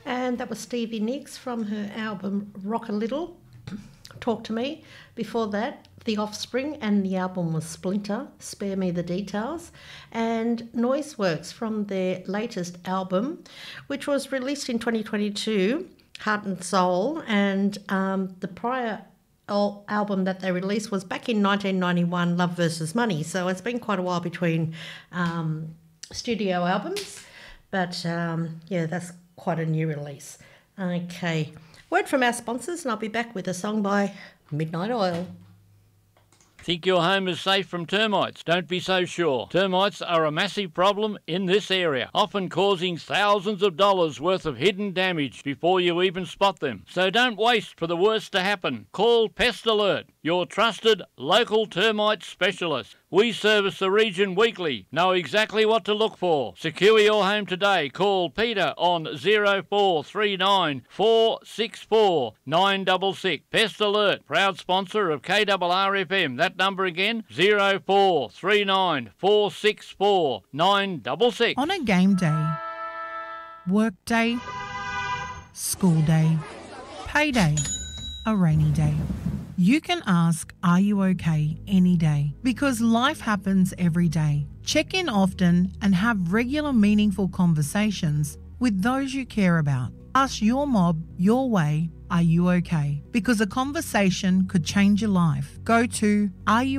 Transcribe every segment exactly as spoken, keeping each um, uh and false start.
and that was Stevie Nicks from her album Rock a Little, Talk to Me. Before that, The Offspring, and the album was Splinter, Spare Me the Details, and Noiseworks from their latest album, which was released in twenty twenty-two, Heart and Soul, and um, the prior al- album that they released was back in nineteen ninety-one, Love versus Money. So it's been quite a while between um, studio albums, but um, yeah, that's quite a new release. Okay, word from our sponsors, and I'll be back with a song by Midnight Oil. Think your home is safe from termites? Don't be so sure. Termites are a massive problem in this area, often causing thousands of dollars worth of hidden damage before you even spot them. So don't waste for the worst to happen. Call Pest Alert, your trusted local termite specialist. We service the region weekly. Know exactly what to look for. Secure your home today. Call Peter on zero four three nine, four six four, nine six six. Pest Alert, proud sponsor of K R R F M. That number again, zero four three nine, four six four, nine six six. On a game day, work day, school day, payday, a rainy day. You can ask, are you okay, any day, because life happens every day. Check in often and have regular meaningful conversations with those you care about. Ask your mob your way, are you okay? Because a conversation could change your life. Go to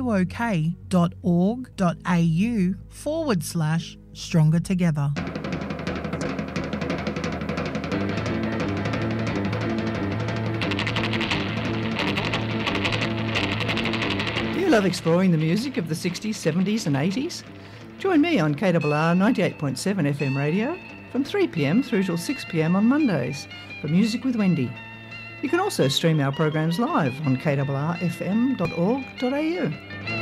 areyouok.org.au forward slash stronger together. Love exploring the music of the sixties, seventies and eighties? Join me on K R R ninety-eight point seven F M radio from three p m through till six p m on Mondays for Music with Wendy. You can also stream our programs live on k r r f m dot org dot a u.